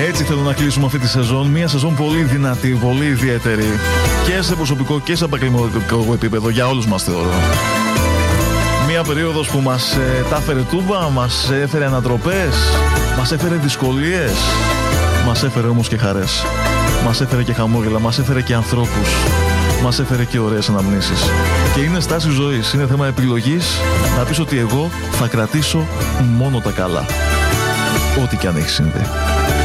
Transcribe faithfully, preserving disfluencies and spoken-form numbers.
Έτσι θέλω να κλείσουμε αυτή τη σεζόν. Μια σεζόν πολύ δυνατή, πολύ ιδιαίτερη. Και σε προσωπικό και σε επαγγελματικό επίπεδο, για όλους μας θεωρώ. Μια περίοδος που μας ε, τα έφερε τούμπα, μας έφερε ανατροπές, μας έφερε δυσκολίες, μας έφερε όμως και χαρές. Μας έφερε και χαμόγελα, μας έφερε και ανθρώπους, μας έφερε και ωραίες αναμνήσεις. Και είναι στάση ζωής, είναι θέμα επιλογής να πεις ότι εγώ θα κρατήσω μόνο τα καλά. Ό,τι και αν έχει συμβεί.